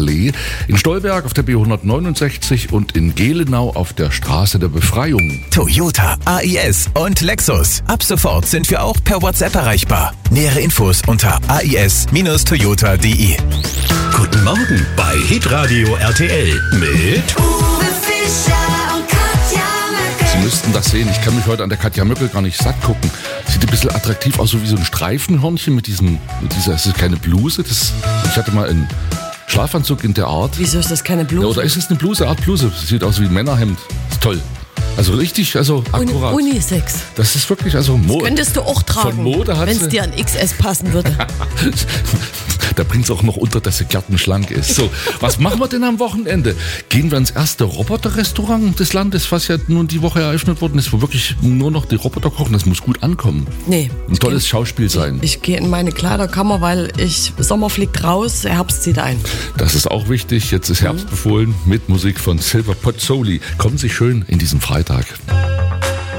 Allee, in Stolberg auf der B169 und in Gelenau auf der Straße der Befreiung. Toyota, AIS und Lexus. Ab sofort sind wir auch per WhatsApp erreichbar. Nähere Infos unter ais-toyota.de. Guten Morgen bei Hitradio RTL mit Uwe Fischer und Katja Möckel. Sie müssten das sehen, ich kann mich heute an der Katja Möckel gar nicht satt gucken. Sieht ein bisschen attraktiv aus, so wie so ein Streifenhörnchen mit dieser, das ist keine Bluse, ich hatte mal einen Schlafanzug in der Art. Wieso ist das keine Bluse? Ja, oder ist es eine Bluse, Art Bluse, sieht aus wie ein Männerhemd, ist toll. Also richtig, also akkurat. Unisex. Das ist wirklich, also Mode. Könntest du auch tragen, Von Mode hat wenn es sie- dir an XS passen würde. Da bringt es auch noch unter, dass sie gärtenschlank ist. So, was machen wir denn am Wochenende? Gehen wir ins erste Roboterrestaurant des Landes, was ja nun die Woche eröffnet worden ist, wo wirklich nur noch die Roboter kochen. Das muss gut ankommen. Nee. Ein tolles Schauspiel sein. Ich gehe in meine Kleiderkammer, weil Sommer fliegt raus, Herbst zieht ein. Das ist auch wichtig. Jetzt ist Herbst befohlen mit Musik von Silver Pozzoli. Kommen Sie schön in diesen Freitag.